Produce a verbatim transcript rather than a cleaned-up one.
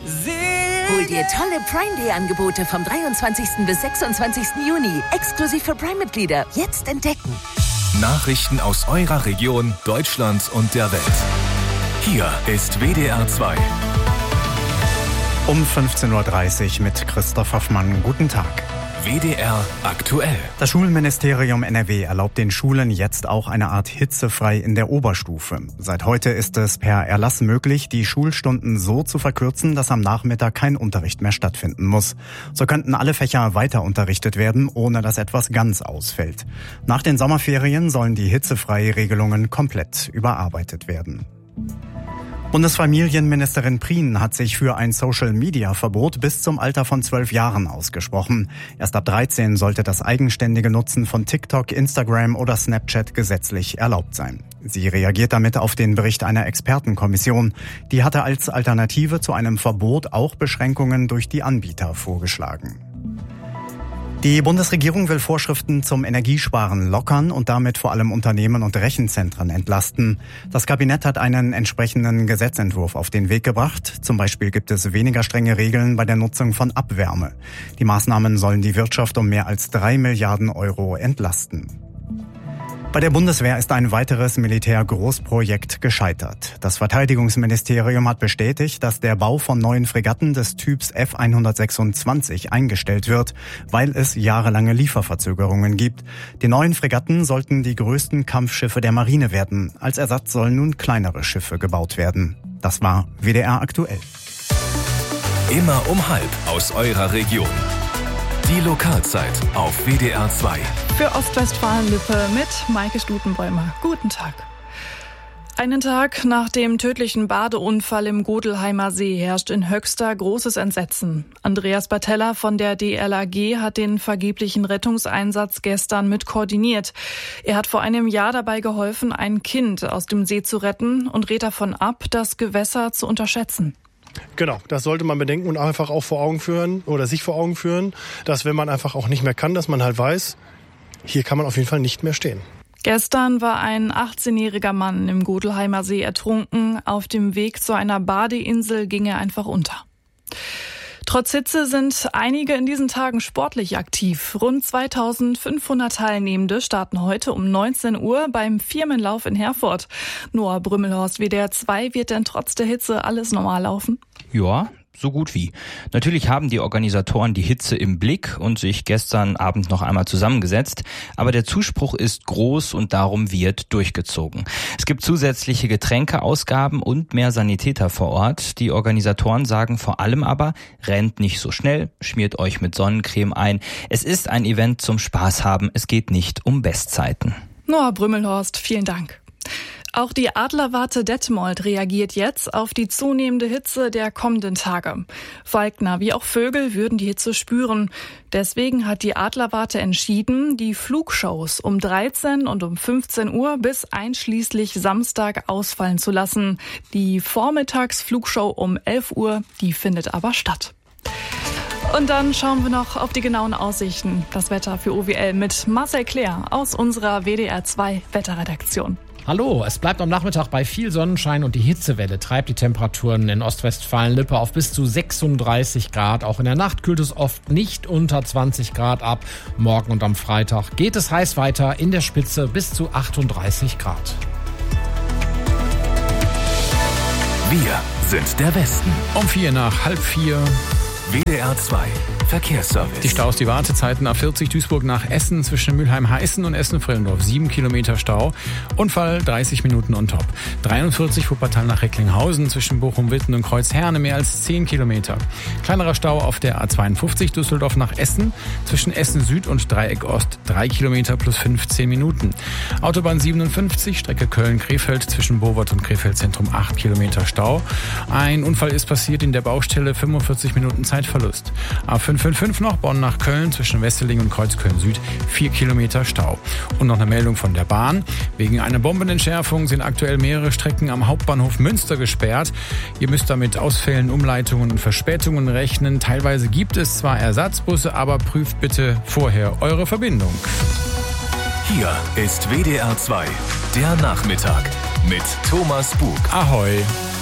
Hol dir tolle Prime Day Angebote vom dreiundzwanzigsten bis sechsundzwanzigsten Juni. Exklusiv für Prime-Mitglieder. Jetzt entdecken. Nachrichten aus eurer Region, Deutschland und der Welt. Hier ist W D R zwei. Um fünfzehn Uhr dreißig mit Christoph Hoffmann. Guten Tag. W D R aktuell. Das Schulministerium N R W erlaubt den Schulen jetzt auch eine Art hitzefrei in der Oberstufe. Seit heute ist es per Erlass möglich, die Schulstunden so zu verkürzen, dass am Nachmittag kein Unterricht mehr stattfinden muss. So könnten alle Fächer weiter unterrichtet werden, ohne dass etwas ganz ausfällt. Nach den Sommerferien sollen die hitzefreie Regelungen komplett überarbeitet werden. Bundesfamilienministerin Prien hat sich für ein Social-Media-Verbot bis zum Alter von zwölf Jahren ausgesprochen. Erst ab dreizehn sollte das eigenständige Nutzen von TikTok, Instagram oder Snapchat gesetzlich erlaubt sein. Sie reagiert damit auf den Bericht einer Expertenkommission. Die hatte als Alternative zu einem Verbot auch Beschränkungen durch die Anbieter vorgeschlagen. Die Bundesregierung will Vorschriften zum Energiesparen lockern und damit vor allem Unternehmen und Rechenzentren entlasten. Das Kabinett hat einen entsprechenden Gesetzentwurf auf den Weg gebracht. Zum Beispiel gibt es weniger strenge Regeln bei der Nutzung von Abwärme. Die Maßnahmen sollen die Wirtschaft um mehr als drei Milliarden Euro entlasten. Bei der Bundeswehr ist ein weiteres Militärgroßprojekt gescheitert. Das Verteidigungsministerium hat bestätigt, dass der Bau von neuen Fregatten des Typs F hundertsechsundzwanzig eingestellt wird, weil es jahrelange Lieferverzögerungen gibt. Die neuen Fregatten sollten die größten Kampfschiffe der Marine werden. Als Ersatz sollen nun kleinere Schiffe gebaut werden. Das war W D R aktuell. Immer um halb aus eurer Region. Die Lokalzeit auf W D R zwei. Für Ostwestfalen-Lippe mit Maike Stutenbäumer. Guten Tag. Einen Tag nach dem tödlichen Badeunfall im Godelheimer See herrscht in Höxter großes Entsetzen. Andreas Bartella von der D L R G hat den vergeblichen Rettungseinsatz gestern mit koordiniert. Er hat vor einem Jahr dabei geholfen, ein Kind aus dem See zu retten und rät davon ab, das Gewässer zu unterschätzen. Genau, das sollte man bedenken und einfach auch vor Augen führen oder sich vor Augen führen, dass wenn man einfach auch nicht mehr kann, dass man halt weiß, hier kann man auf jeden Fall nicht mehr stehen. Gestern war ein achtzehnjähriger Mann im Godelheimer See ertrunken. Auf dem Weg zu einer Badeinsel ging er einfach unter. Trotz Hitze sind einige in diesen Tagen sportlich aktiv. Rund zweitausendfünfhundert Teilnehmende starten heute um neunzehn Uhr beim Firmenlauf in Herford. Noah Brümmelhorst, W D R zwei, wird denn trotz der Hitze alles normal laufen? Ja, so gut wie. Natürlich haben die Organisatoren die Hitze im Blick und sich gestern Abend noch einmal zusammengesetzt. Aber der Zuspruch ist groß und darum wird durchgezogen. Es gibt zusätzliche Getränkeausgaben und mehr Sanitäter vor Ort. Die Organisatoren sagen vor allem aber, rennt nicht so schnell, schmiert euch mit Sonnencreme ein. Es ist ein Event zum Spaß haben. Es geht nicht um Bestzeiten. Noah Brümmelhorst, vielen Dank. Auch die Adlerwarte Detmold reagiert jetzt auf die zunehmende Hitze der kommenden Tage. Falkner wie auch Vögel würden die Hitze spüren. Deswegen hat die Adlerwarte entschieden, die Flugshows um dreizehn und um fünfzehn Uhr bis einschließlich Samstag ausfallen zu lassen. Die Vormittagsflugshow um elf Uhr, die findet aber statt. Und dann schauen wir noch auf die genauen Aussichten. Das Wetter für O W L mit Marcel Claire aus unserer W D R zwei Wetterredaktion. Hallo, es bleibt am Nachmittag bei viel Sonnenschein und die Hitzewelle treibt die Temperaturen in Ostwestfalen-Lippe auf bis zu sechsunddreißig Grad. Auch in der Nacht kühlt es oft nicht unter zwanzig Grad ab. Morgen und am Freitag geht es heiß weiter, in der Spitze bis zu achtunddreißig Grad. Wir sind der Westen. Um vier nach halb vier. W D R zwei Verkehrsservice. Die Staus, die Wartezeiten A vierzig Duisburg nach Essen zwischen Mülheim-Heißen und Essen-Frillendorf. sieben Kilometer Stau. Unfall dreißig Minuten on top. dreiundvierzig Wuppertal nach Recklinghausen zwischen Bochum-Witten und Kreuzherne mehr als zehn Kilometer. Kleinerer Stau auf der A zweiundfünfzig Düsseldorf nach Essen zwischen Essen Süd und Dreieck Ost. drei Kilometer plus fünfzehn Minuten. Autobahn siebenundfünfzig Strecke Köln-Krefeld zwischen Bowert und Krefeld Zentrum acht Kilometer Stau. Ein Unfall ist passiert in der Baustelle, fünfundvierzig Minuten Zeitverlust. A fünfhundertfünf noch, Bonn nach Köln, zwischen Wesseling und Kreuzköln Süd, vier Kilometer Stau. Und noch eine Meldung von der Bahn. Wegen einer Bombenentschärfung sind aktuell mehrere Strecken am Hauptbahnhof Münster gesperrt. Ihr müsst damit Ausfällen, Umleitungen und Verspätungen rechnen. Teilweise gibt es zwar Ersatzbusse, aber prüft bitte vorher eure Verbindung. Hier ist W D R zwei, der Nachmittag mit Thomas Bug. Ahoi.